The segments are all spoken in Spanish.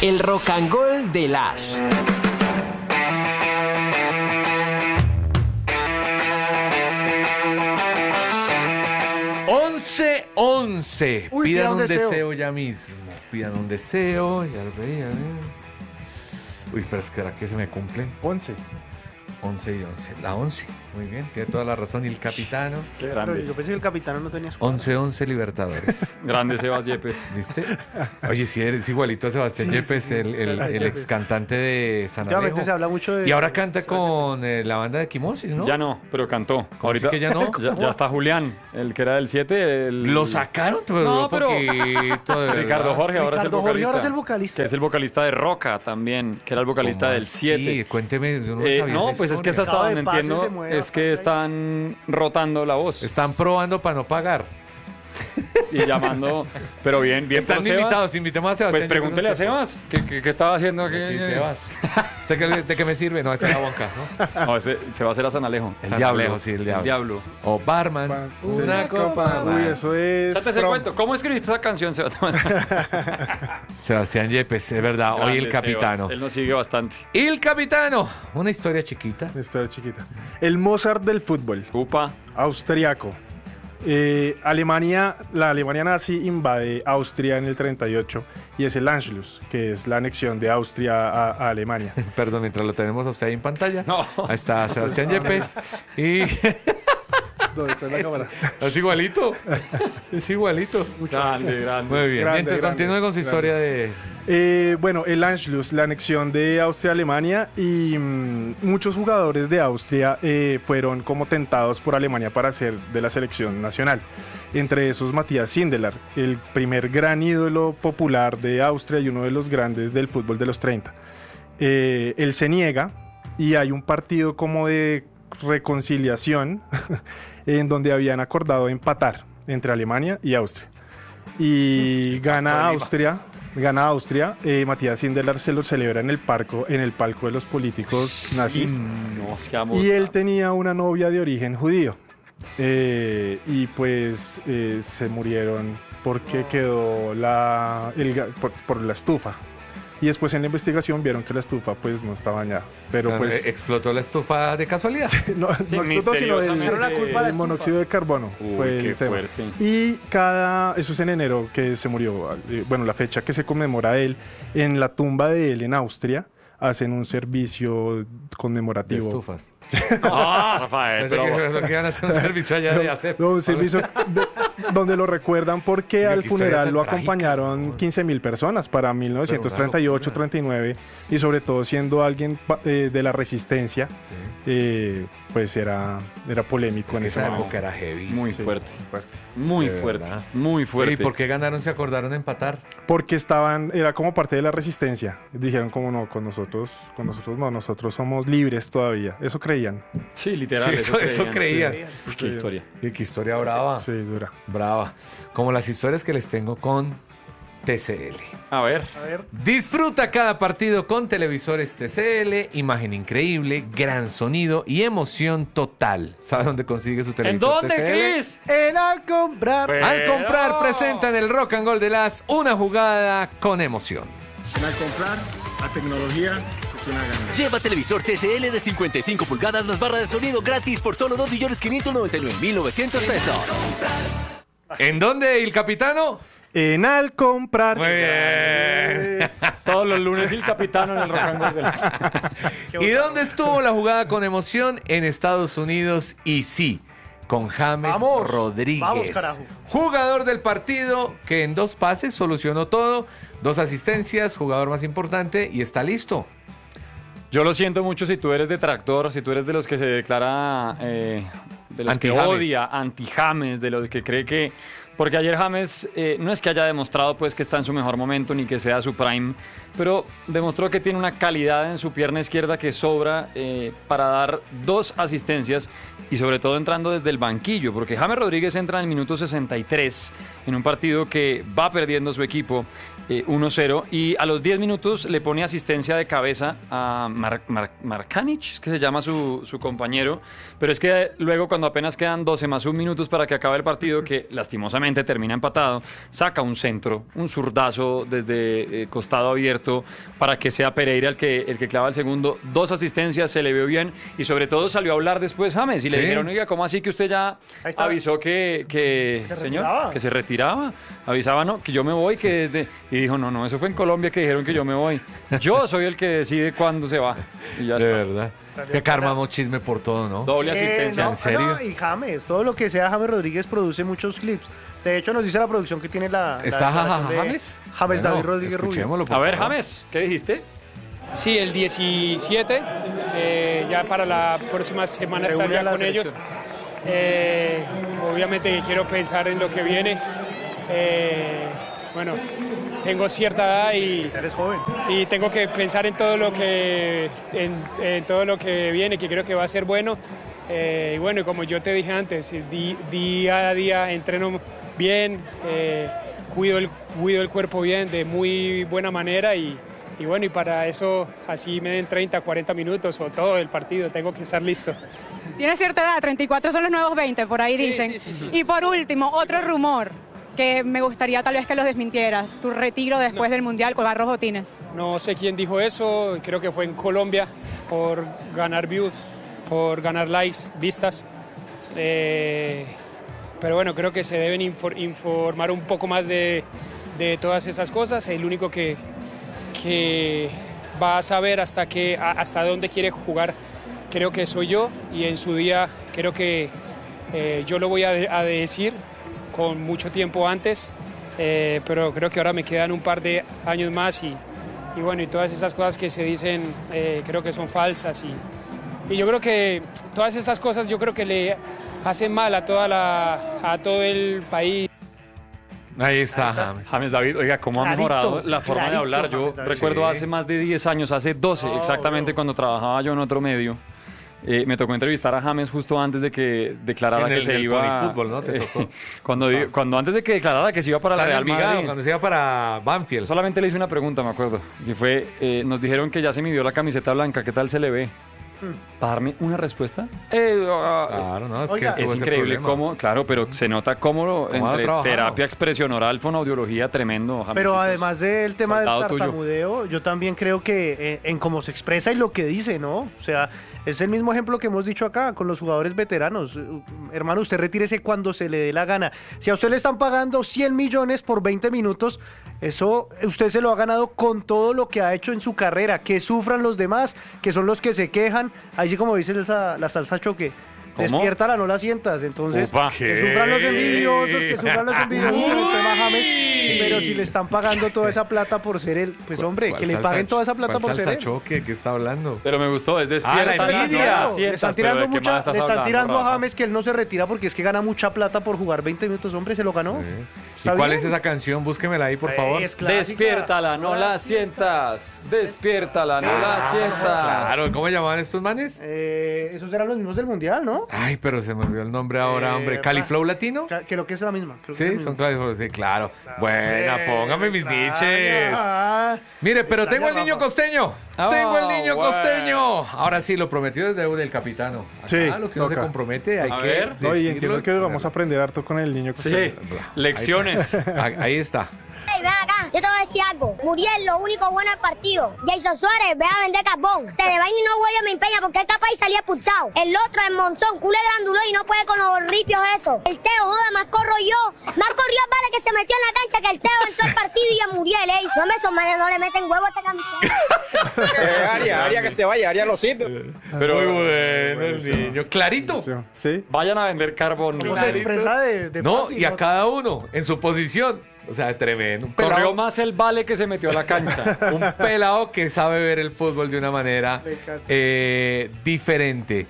El Rock and Gold de las. Pidan un deseo ya mismo. Pidan un deseo. Ya lo veía. Uy, pero es que se me cumplen. 11 y 11. La 11. Muy bien, tiene toda la razón. Y el capitano. Qué grande. Yo pensé que el capitano no tenía escuadra. 11 Libertadores. Grande Sebas Yepes. ¿Viste? Oye, sí, eres igualito a Sebastián Yepes, el ex cantante de San Alejo. Últimamente se habla mucho de... Y ahora canta con la banda de Quimosis, ¿no? Ya no, pero cantó. Ahorita que ya no. Ya está Julián, el que era del 7. Lo sacaron, pero no, pero poquito de Ricardo Jorge ahora es el vocalista. Que es el vocalista de Roca también, que era el vocalista del 7. Sí, cuénteme. Yo no sabía no, pues es que hasta donde entiendo es que están rotando la voz. Están probando para no pagar. Y llamando, pero bien Están invitados, invitemos a Sebastián. Pues pregúntele a Sebas, ¿qué estaba haciendo aquí? Sí, Sebas. ¿De qué me sirve? No, esa es la bonca, ¿no? No, ese Sebas era San Alejo. El Diablo, sí, el Diablo. O Barman, una copa más. Uy, eso es... Date ese cuento. ¿Cómo escribiste esa canción, Sebastián? Sebastián Yepes, es verdad. Grande Hoy el capitano. Sebas. Él nos sigue bastante. Y el capitano, una historia chiquita. Una historia chiquita. El Mozart del fútbol. Upa. Austriaco. La Alemania nazi invade Austria en el 38 y es el Anschluss, que es la anexión de Austria a Alemania. Perdón, mientras lo tenemos a usted ahí en pantalla. No. Ahí está Sebastián Yepes. Y... ¿Dónde está la cámara? Es igualito. Es igualito. Grande. Muy bien. Grande, Continúe con su historia de... Bueno, el Anschluss, la anexión de Austria a Alemania y muchos jugadores de Austria fueron como tentados por Alemania para ser de la selección nacional. Entre esos Matthias Sindelar, el primer gran ídolo popular de Austria y uno de los grandes del fútbol de los 30. Él se niega y hay un partido como de reconciliación en donde habían acordado empatar entre Alemania y Austria. Y gana Austria. Matthias Sindelar se lo celebra en el palco de los políticos nazis. Y él tenía una novia de origen judío. Y pues se murieron porque quedó por la estufa. Y después en la investigación vieron que la estufa pues no estaba dañada. Pero o sea, pues ¿explotó la estufa de casualidad? no explotó, sino el monóxido de carbono. Fue el tema. Fuerte. Y eso es en enero que se murió. Bueno, la fecha que se conmemora él, en la tumba de él en Austria, hacen un servicio conmemorativo. De estufas. Rafael, pero que iban a hacer un servicio allá de hacer. No, un servicio donde lo recuerdan porque al funeral lo acompañaron trágica, 15.000 personas para 1938-39 y sobre todo siendo alguien de la resistencia, pues era polémico en esa esa época era heavy. Muy Sí, fuerte. fuerte. Muy De fuerte. verdad. Muy fuerte. ¿Y por qué ganaron? ¿Se acordaron empatar? Porque era como parte de la resistencia. Dijeron como no, con nosotros no, nosotros somos libres todavía. Eso creían. Sí, literal. Sí, eso creían. Uy, qué historia. Y qué historia brava. Sí, dura. Brava. Como las historias que les tengo con TCL. A ver. Disfruta cada partido con televisores TCL, imagen increíble, gran sonido y emoción total. ¿Sabe dónde consigue su ¿En televisor dónde, TCL? Chris? En Al comprar. Al comprar presenta en el Rock and Roll de las una jugada con emoción. Al comprar, la tecnología es una ganancia. Lleva televisor TCL de 55 pulgadas más barra de sonido gratis por solo 2.599.900 pesos. ¿En dónde, el capitano? En Al comprar. Muy bien. Todos los lunes el capitano en el Rock and Roll de la... ¿Y dónde estuvo la jugada con emoción? En Estados Unidos y sí, con James Rodríguez. Vamos, carajo. Jugador del partido que en 2 pases solucionó todo, 2 asistencias, jugador más importante y está listo. Yo lo siento mucho si tú eres detractor, si tú eres de los que se declara, de los que Anti-James. odia, anti-James, de los que cree que... Porque ayer James no es que haya demostrado pues que está en su mejor momento ni que sea su prime, pero demostró que tiene una calidad en su pierna izquierda que sobra para dar 2 asistencias y sobre todo entrando desde el banquillo, porque James Rodríguez entra en el minuto 63 en un partido que va perdiendo su equipo 1-0, y a los 10 minutos le pone asistencia de cabeza a Markanich, que se llama su compañero, pero es que luego cuando apenas quedan 12 más 1 minutos para que acabe el partido, que lastimosamente termina empatado, saca un centro, un zurdazo desde costado abierto para que sea Pereira el que clava el segundo, 2 asistencias, se le vio bien y sobre todo salió a hablar después James y le dijeron, oiga, ¿cómo así que usted ya avisó que se retiraba? Avisaba, no, que yo me voy, que desde... Y dijo, no, eso fue en Colombia que dijeron que yo me voy. Yo soy el que decide cuándo se va. Y ya De está. verdad. Que carmamos chisme por todo, ¿no? Doble asistencia. ¿En serio? Y James, todo lo que sea James Rodríguez produce muchos clips. De hecho, nos dice la producción que tiene ¿Está declaración de James? James Bueno, David Rodríguez Rubio. escuchémoslo, por A ver, favor. James, ¿qué dijiste? Sí, el 17, ya para la próxima semana Se estar une a ya la con ellos. Obviamente quiero pensar en lo que viene. Bueno, tengo cierta edad Eres joven. y tengo que pensar en todo lo que en todo lo que viene, que creo que va a ser bueno. Y bueno, como yo te dije antes, día a día entreno bien, cuido el cuerpo bien, de muy buena manera y bueno, y para eso así me den 30, 40 minutos o todo el partido, tengo que estar listo. Tiene cierta edad, 34 son los nuevos 20, por ahí dicen. sí. Y por último, otro rumor que me gustaría tal vez que los desmintieras, tu retiro después del Mundial con Barros Botines. No sé quién dijo eso, creo que fue en Colombia por ganar views, por ganar likes, vistas. Pero bueno, creo que se deben informar un poco más de todas esas cosas. El único que va a saber hasta dónde quiere jugar creo que soy yo, y en su día creo que yo lo voy a decir con mucho tiempo antes, pero creo que ahora me quedan un par de años más y bueno, y todas esas cosas que se dicen creo que son falsas y yo creo que todas esas cosas yo creo que le hacen mal a todo el país. Ahí está, James. James David, oiga, ¿cómo ha Clarito, mejorado la forma de clarito, hablar? Yo James David. recuerdo Sí. hace más de 10 años, hace 12 exactamente, cuando trabajaba yo en otro medio. Me tocó entrevistar a James justo antes de que declarara Sí, en que el se del iba... Ponyfútbol, ¿no? Te tocó. Cuando antes de que declarara que se iba para la Está en Real Envigado, Madrid. cuando se iba para Banfield. Solamente le hice una pregunta, me acuerdo. Y fue, nos dijeron que ya se midió la camiseta blanca, ¿qué tal se le ve? ¿Para darme una respuesta? Claro, no, es Oiga, que tuvo Es ese increíble problema. cómo, claro, pero se nota cómo ha entre trabajado. terapia, expresión oral, fonoaudiología, tremendo. Pero Jamesitos. además del tema del Soldado tuyo. tartamudeo, yo también creo que en cómo se expresa y lo que dice, ¿no? O sea, es el mismo ejemplo que hemos dicho acá con los jugadores veteranos. Hermano, usted retírese cuando se le dé la gana. Si a usted le están pagando 100 millones por 20 minutos, eso usted se lo ha ganado con todo lo que ha hecho en su carrera. Que sufran los demás, que son los que se quejan. Ahí sí, como dice la salsa choque. ¿Cómo? Despiértala, no la sientas. Entonces, Upa. que sufran los envidiosos, que sufran los envidiosos con el tema James. Pero si le están pagando toda esa plata por ser él, pues hombre, ¿Cuál que le salsa- paguen toda esa plata cuál por ser salsa él. choque? ¿Qué está hablando? Pero me gustó, es despierta. la envidia. Claro, sientas, le están pero tirando ¿de qué más mucha, estás le están hablando, tirando a Rafa? James que él no se retira porque es que gana mucha plata por jugar 20 minutos, hombre, se lo ganó. ¿Y ¿Está cuál bien? es esa canción? Búsquemela ahí, por favor. Es clásica. Despiértala, no la sientas. Despiértala, no la sientas. Claro, ¿cómo llamaban estos manes? Esos eran los mismos del mundial, ¿no? Ay, pero se me olvidó el nombre ahora, hombre. ¿Califlow Latino? Creo que es la misma. creo que Sí, es la son misma. Califlow, sí, claro. Buena, póngame mis Extraña. niches. Ah, Mire, pero extraña, tengo el niño Rafa. costeño. Ah, Tengo el niño bueno. costeño. Ahora sí, lo prometido es deuda del capitano. Acá, Sí, lo que no se toca. compromete hay A que ver. No, y decirlo entiendo que vamos a aprender harto con el niño. Sí, lecciones. Ahí está. Ey, ven acá, yo te voy a decir algo. Muriel, lo único bueno del partido. Jason Suárez, ve a vender carbón. Te de vaina y no huele me empeña porque es capaz y salía expulsado. El otro es Monzón, culé granduló y no puede con los ripios eso. El Teo, joda, más corro yo. Más corrió vale que se metió en la cancha que el Teo entró al partido y a Muriel, ey. No me somane, no le meten huevo a esta camiseta. Aria que se vaya, Aria no sirve. Pero muy bueno el niño. Clarito. Sí. Vayan a vender carbón. ¿Cómo se expresa de No, fácil, y a cada uno en su posición. O sea, tremendo. Un Corrió pelado, más el vale que se metió a la cancha. un pelado que sabe ver el fútbol de una manera Me encanta. diferente.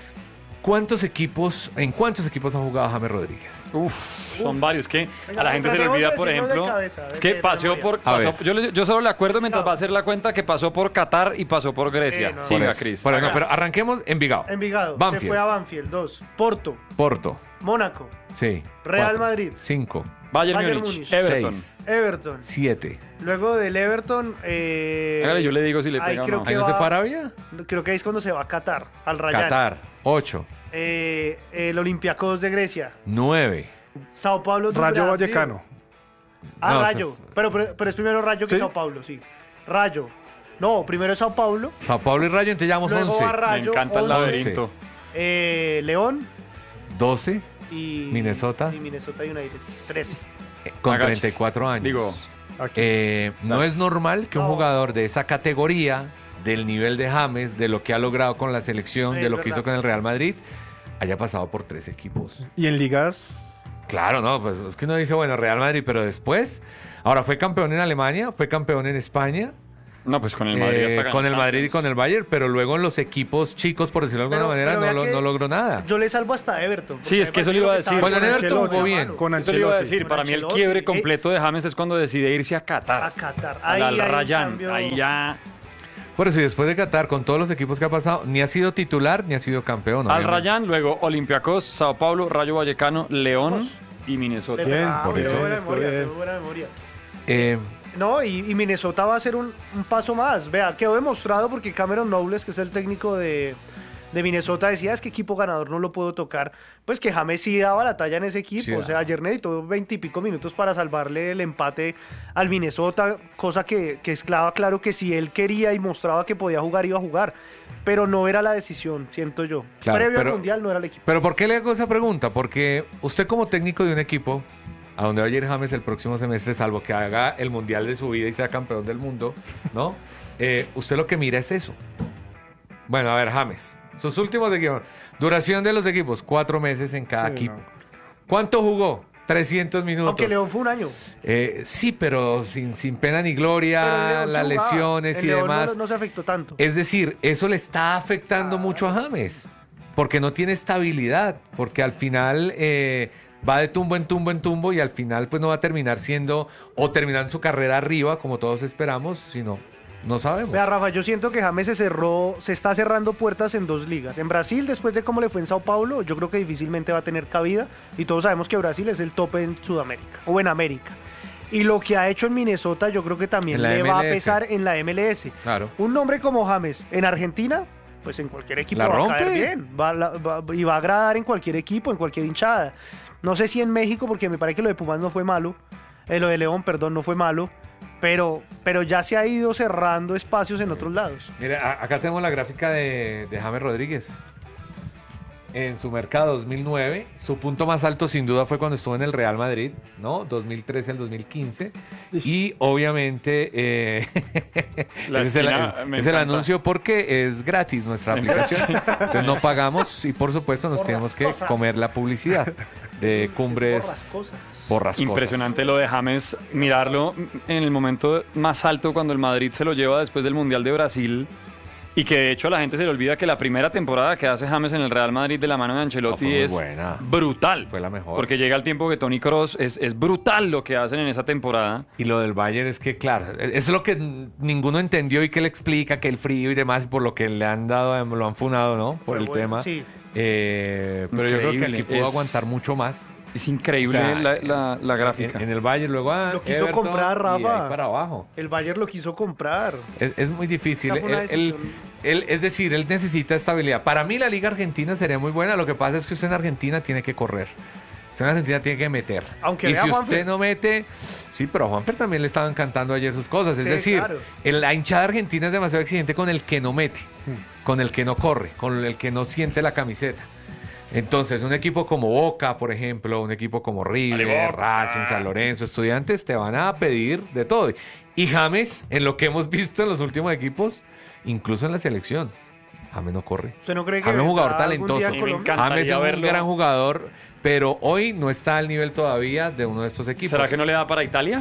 ¿En cuántos equipos ha jugado James Rodríguez? Uf, son varios. Que Venga, a la gente se le tratemos olvida, de por decirlo de ejemplo. cabeza, a ver Es que qué paseó memoria. por. A ver. Yo solo le acuerdo mientras va a hacer la cuenta que pasó por Qatar y pasó por Grecia. no. Siga, Por eso. Cris. Bueno, no, pero arranquemos Envigado. Envigado, se Banfield. fue a Banfield, 2. Porto, Porto. Mónaco, Sí. Real 4, Madrid. 5, Bayern Múnich. Everton. 6, Everton. 7. Luego del Everton. Hágale, yo le digo si le pega o no. ¿Ahí no se fue a Arabia? Creo que ahí es cuando se va a Qatar, al Rayan. Qatar, 8. El Olympiacos de Grecia. 9. Sao Paulo de Rayo Brasil. Vallecano. No, Rayo. Pero es primero Rayo que ¿Sí? Sao Paulo, sí. Rayo. No, primero es Sao Paulo. Sao Paulo y Rayo, entonces llevamos Luego 11. va Rayo, Me encanta el 11. laberinto. León 12 y Minnesota. Y Minnesota United. 13. Con Agaches. 34 años. Digo, no es normal que un No. jugador de esa categoría, del nivel de James, de lo que ha logrado con la selección, Es de lo que verdad. hizo con el Real Madrid, haya pasado por 3 equipos. Y en ligas, Claro, no, pues es que uno dice, bueno, Real Madrid, pero después, ahora fue campeón en Alemania, fue campeón en España, no, pues con el Madrid hasta ganó con el Madrid y Champions. con el Bayern, pero luego en los equipos chicos, por decirlo de alguna Pero manera, vea que no logró nada. Yo le salvo hasta Everton. Sí, es que eso le iba a decir. Bueno, en con Everton Ancelotti, jugó bien. con Eso le iba a Ancelotti. decir, para mí el Ancelotti. quiebre completo de James es cuando decide irse a Qatar. A Qatar. Al en Rayan. cambio- Ahí ya. Por eso, y después de Qatar, con todos los equipos que ha pasado, ni ha sido titular, ni ha sido campeón. Al obviamente. Rayan, luego Olympiacos, Sao Paulo, Rayo Vallecano, León y Minnesota. Bien, por tengo eso. buena Está memoria, bien. tengo buena memoria. Eh, No, y Minnesota va a ser un paso más. Vea, quedó demostrado porque Cameron Knowles, que es el técnico de Minnesota, decía, es que equipo ganador no lo puedo tocar. Pues que James sí daba la talla en ese equipo. Sí, o sea, ayer necesitó 20 y pico minutos para salvarle el empate al Minnesota, cosa que esclava claro que si él quería y mostraba que podía jugar, iba a jugar. Pero no era la decisión, siento yo. Claro, Previo pero- al Mundial no era el equipo. Pero ¿por qué le hago esa pregunta? Porque usted como técnico de un equipo, a donde va a ir James el próximo semestre, salvo que haga el Mundial de su vida y sea campeón del mundo, ¿no? Usted lo que mira es eso. Bueno, a ver, James, sus últimos equipos. Duración de los equipos, 4 meses en cada Sí, equipo. no. ¿Cuánto jugó? 300 minutos. Aunque León fue un año. Sí, pero sin pena ni gloria, Pero en León las sí jugaba. lesiones En y León demás. No se afectó tanto. Es decir, eso le está afectando mucho a James, porque no tiene estabilidad, porque al final va de tumbo en tumbo en tumbo y al final pues no va a terminar siendo o terminando su carrera arriba como todos esperamos, sino no sabemos. Vea, Rafa, yo siento que James se está cerrando puertas en 2 ligas. En Brasil, después de cómo le fue en Sao Paulo, yo creo que difícilmente va a tener cabida. Y todos sabemos que Brasil es el tope en Sudamérica o en América. Y lo que ha hecho en Minnesota, yo creo que también En la le va a MLS. pesar en la MLS. Claro. Un nombre como James en Argentina, pues en cualquier equipo La va rompe. a caer bien. Y va a agradar en cualquier equipo, en cualquier hinchada. No sé si en México, porque me parece que lo de Pumas no fue malo. Lo de León, perdón, no fue malo. Pero ya se ha ido cerrando espacios en otros lados. Mira, acá tenemos la gráfica de James Rodríguez. En su mercado 2009, su punto más alto sin duda fue cuando estuvo en el Real Madrid, ¿no? 2013 al 2015. Y obviamente La ese esquina, me es el encanta. anuncio porque es gratis nuestra aplicación. Entonces no pagamos y por supuesto nos tenemos que comer la publicidad de Cumbres Borrascosas. Impresionante lo de James, mirarlo en el momento más alto cuando el Madrid se lo lleva después del Mundial de Brasil y que de hecho a la gente se le olvida que la primera temporada que hace James en el Real Madrid de la mano de Ancelotti fue muy es buena. brutal. Fue la mejor. Porque llega el tiempo que Toni Kroos es brutal lo que hacen en esa temporada. Y lo del Bayern es que, claro, eso es lo que ninguno entendió y que le explica que el frío y demás, por lo que le han dado, lo han funado, ¿no? Por Fue el bueno, tema. sí. Pero yo creo que Increíble, aquí pudo es- aguantar mucho más. Es increíble O sea, la gráfica. En el Bayern, luego Lo quiso Everton comprar, y Rafa. ahí para abajo. El Bayern lo quiso comprar. Es muy difícil. Esa fue una decisión. Es decir, él necesita estabilidad. Para mí la Liga Argentina sería muy buena. Lo que pasa es que usted en Argentina tiene que correr. Usted en Argentina tiene que meter. Aunque y vea si a usted Juanfer. no mete... Sí, pero a Juanfer también le estaban cantando ayer sus cosas. Es Sí, decir, claro. la hinchada argentina es demasiado exigente con el que no mete, con el que no corre, con el que no siente la camiseta. Entonces, un equipo como Boca, por ejemplo, un equipo como River, Racing, San Lorenzo, Estudiantes, te van a pedir de todo. Y James, en lo que hemos visto en los últimos equipos, incluso en la selección, James no corre. ¿Usted no cree que James es un jugador vendrá algún talentoso. día a Me Colombia? encanta. James es un verlo. gran jugador, pero hoy no está al nivel todavía de uno de estos equipos. ¿Será que no le da para Italia?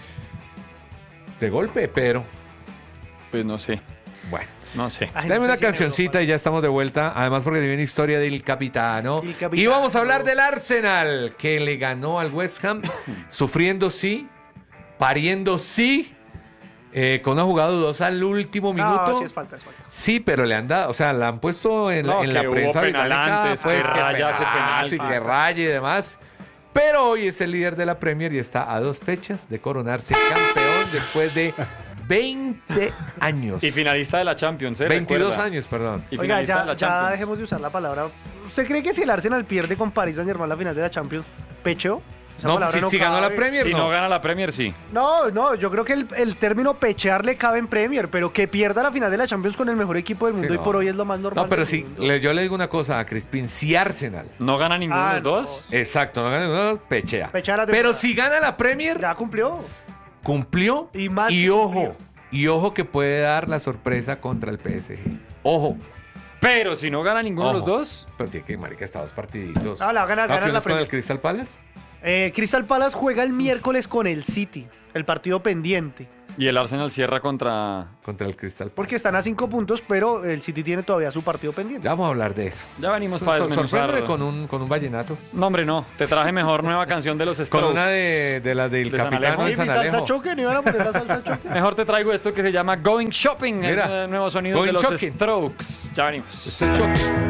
De golpe, pero Pues no sé, bueno. no sé. Ay, Dame no una sé si en cancioncita Europa. y ya estamos de vuelta. Además, porque tiene una historia del capitano. El capitano. Y vamos a hablar del Arsenal, que le ganó al West Ham, sufriendo sí, pariendo sí, con una jugada dudosa al último minuto. No, sí es falta, es falta. Sí, pero le han dado, o sea, la han puesto en, No, en que la hubo prensa penal británica, antes, pues, que raya ese penal. y que raye y demás. Pero hoy es el líder de la Premier y está a 2 fechas de coronarse campeón después de 20 años. Y finalista de la Champions, 22 recuerda. años, perdón. Y Oiga, finalista de ya, la ya Champions. dejemos de usar la palabra. ¿Usted cree que si el Arsenal pierde con Paris Saint-Germain la final de la Champions, pecheó? Esa No, palabra si ganó la cabe. Premier, Si no. no gana la Premier, sí. No, yo creo que el término pechear le cabe en Premier, pero que pierda la final de la Champions con el mejor equipo del mundo Sí, hoy no. por hoy es lo más normal. No, pero del sí, mundo. yo le digo una cosa a Crispín, si Arsenal, No gana ninguno de los dos. exacto, no gana ninguno, pechea. Pechea la Pero temporada. si gana la Premier, Ya cumplió. cumplió Y más y que ojo, y ojo que puede dar la sorpresa contra el PSG. Ojo. Pero si no gana ninguno de los Ojo. dos. Pero tiene que, marica, está 2 partiditos. Ah, la va a ganar, ¿No, ganar que la unos con el Premier. Crystal Palace? Crystal Palace juega el miércoles con el City, el partido pendiente. Y el Arsenal cierra contra... Contra el Crystal Palace. Porque están a 5 puntos, pero el City tiene todavía su partido pendiente. Ya vamos a hablar de eso. Ya venimos para desmenuzar. Sorpréndeme con un vallenato. No, hombre, no. Te traje mejor nueva canción de los Strokes. Con una de las del De San Capitano Alejo. de ¿Y San mi salsa Alejo. choque? ¿No iban a poner la salsa choque? Mejor te traigo esto que se llama Going Shopping. Mira, es el nuevo sonido Going de los Shopping. Strokes. Ya venimos. Este choque.